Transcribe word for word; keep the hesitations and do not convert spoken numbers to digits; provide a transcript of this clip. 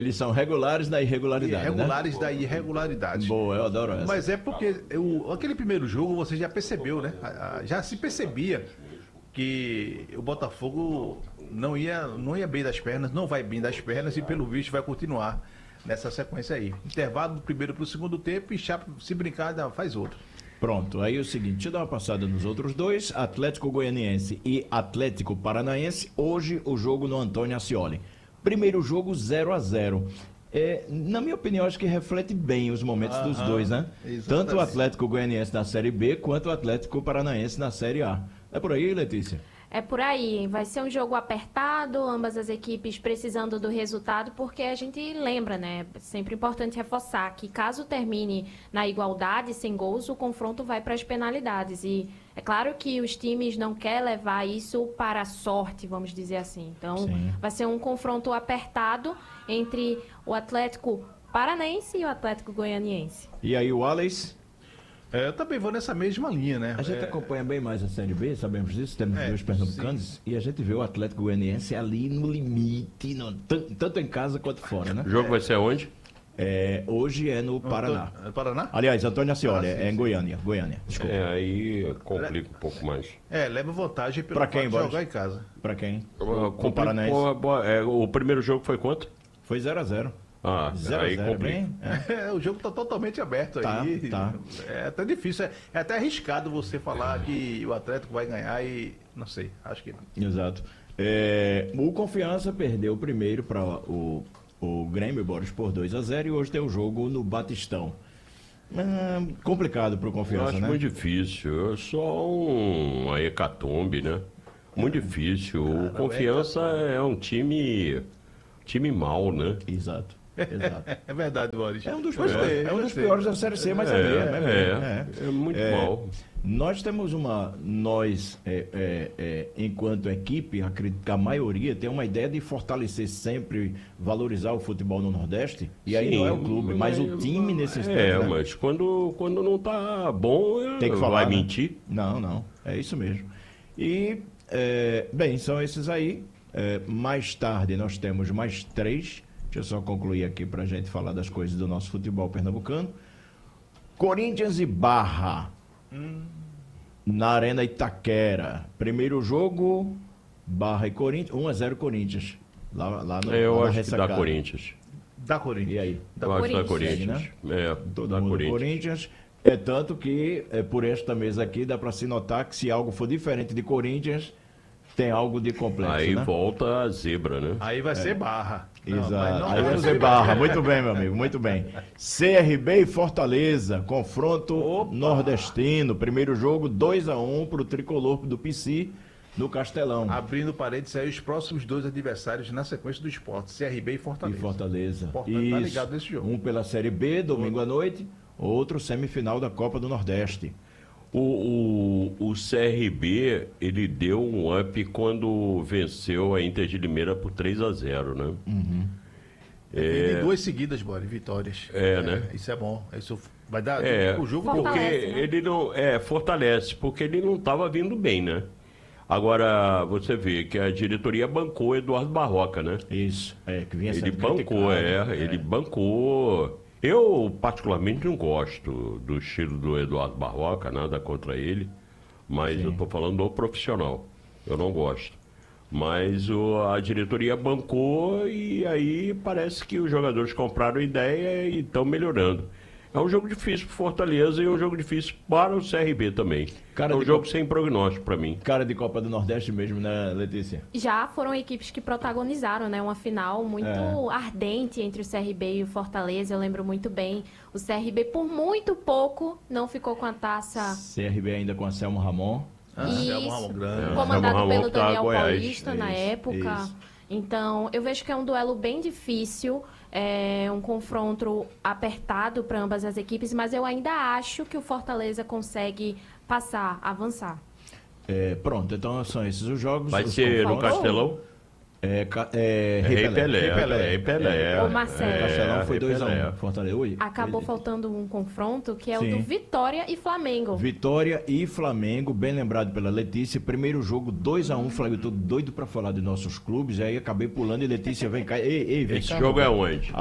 Eles são regulares da irregularidade, Irregulares né? da irregularidade. Boa, eu adoro essa. Mas é porque eu, aquele primeiro jogo você já percebeu, né? Já se percebia que o Botafogo não ia, não ia bem das pernas, não vai bem das pernas e pelo visto vai continuar nessa sequência aí. Intervalo do primeiro para o segundo tempo e Chape, se brincar, faz outro. Pronto, aí é o seguinte, deixa eu dar uma passada nos outros dois, Atlético Goianiense e Atlético Paranaense, hoje o jogo no Antônio Ascioli. Primeiro jogo zero a zero. É, na minha opinião, acho que reflete bem os momentos Aham, dos dois, né? exatamente. Tanto o Atlético Goianiense na Série B, quanto o Atlético Paranaense na Série A. É por aí, Letícia? É por aí, vai ser um jogo apertado, ambas as equipes precisando do resultado, porque a gente lembra, né? É sempre importante reforçar que caso termine na igualdade, sem gols, o confronto vai para as penalidades. E é claro que os times não querem levar isso para a sorte, vamos dizer assim. Então, Sim. vai ser um confronto apertado entre o Atlético Paranaense e o Atlético Goianiense. E aí o Wallace? É, eu também vou nessa mesma linha, né? A gente É, acompanha bem mais a Série B, sabemos disso, temos É, dois pernambucanos, e a gente vê o Atlético Goianiense ali no limite, no- tan- tanto em casa quanto fora, né? O jogo vai ser onde? É, hoje é no Paraná. Antônio- Paraná? Aliás, Antônio Ascioli, Ah, sim, é em sim. Goiânia, Goiânia, desculpa. É, aí complica um pouco mais. É, leva vantagem pelo Pra quem, fato de Boris? jogar em casa. Pra quem? Com Com o Paranaense. é, o primeiro jogo foi quanto? Foi zero a zero. Ah, zero a aí zero, complica. bem? É. É, o jogo tá totalmente aberto Tá, aí. tá. É até difícil, é, é até arriscado você falar que o Atlético vai ganhar e não sei, acho que não. Exato. É, o Confiança perdeu o primeiro para o, o Grêmio Boris por dois a zero e hoje tem o jogo no Batistão. Ah, complicado para o Eu Confiança, acho né? muito difícil. É só um- uma hecatombe, né? Muito difícil. O Confiança é um time, time mau, né? Exato. Exato. É verdade, Boris. É um dos, Gostei, piores, é um dos gostei. piores da Série C, mas é, É, mesmo, é, mesmo, é, é muito É, mal. Nós temos uma, nós, é, é, é, enquanto equipe, acredito que a maioria tem uma ideia de fortalecer sempre, valorizar o futebol no Nordeste, e aí Sim, não é o clube, mas o time nesse instante. É, né? mas quando, quando não tá bom, Tem que falar, vai né? mentir. Não, não, é isso mesmo. E, é, bem, são esses aí. É, mais tarde nós temos mais três. Deixa eu só concluir aqui para a gente falar das coisas do nosso futebol pernambucano. Corinthians e Barra. Na Arena Itaquera. Primeiro jogo, Barra e Corinthians. um a zero Corinthians. Lá, lá no, Eu lá na acho que ressacada. dá Corinthians. Da Corinthians. E aí? Eu acho que dá Corinthians. Corinthians. É, Todo dá mundo Corinthians. Corinthians. É tanto que, é, por esta mesa aqui, dá para se notar que se algo for diferente de Corinthians, tem algo de complexo, Aí né? volta a zebra, né? Aí vai ser barra. Não, Exato. mas não Aí vai vamos ser ver Barra. Muito bem, meu amigo, muito bem. C R B e Fortaleza, confronto Opa! nordestino. Primeiro jogo, dois a um para o tricolor do P C no Castelão. Abrindo parênteses aí, os próximos dois adversários na sequência do esporte, C R B e E Fortaleza. Fortaleza. Importante tá ligado nesse jogo. Um pela Série B, domingo à noite, outro semifinal da Copa do Nordeste. O, o, o C R B, ele deu um up quando venceu a Inter de Limeira por três a zero, né? E de duas seguidas, Boris, vitórias. É, né? Isso é bom. Isso vai dar É, o jogo porque Fortalece, né? ele não é fortalece, porque ele não estava vindo bem, né? Agora você vê que a diretoria bancou Eduardo Barroca, né? Isso, é, que vinha Ele sendo bancou, criticado. é, ele bancou. Eu particularmente não gosto do estilo do Eduardo Barroca, nada contra ele, mas Sim. eu estou falando do profissional. Eu não gosto. Mas o- a diretoria bancou e aí parece que os jogadores compraram ideia e estão melhorando. É um jogo difícil para Fortaleza e um jogo difícil para o C R B também. Cara é um de jogo co- sem prognóstico para mim. Cara de Copa do Nordeste mesmo, né, Letícia? Já foram equipes que protagonizaram, né, uma final muito É. ardente entre o C R B e o Fortaleza. Eu lembro muito bem. O C R B, por muito pouco, não ficou com a taça. C R B ainda com Anselmo Ramon. Ah, Isso. é um Ramon grande. Comandado Ramon pelo tá Daniel Goiás. Paulista na Isso, época. isso. Então, eu vejo que é um duelo bem difícil, é um confronto apertado para ambas as equipes, mas eu ainda acho que o Fortaleza consegue passar, avançar. É, pronto, então são esses os jogos. Vai os ser no confrontos. Castelão? É, ca- é, Rei Pelé. Rei Pelé. Rei Pelé. Ô, Marcelo. Castelão foi Rei dois a Pelé. um. Fortaleza. Oi. Acabou Oi. faltando um confronto, que é Sim. o do Vitória e Flamengo. Vitória e Flamengo, bem lembrado pela Letícia. Primeiro jogo, dois a um. Flamengo, eu tô doido pra falar de nossos clubes. Aí acabei pulando e Letícia vem cá. Ei, ei, vem Esse cá, jogo é rapaz. onde?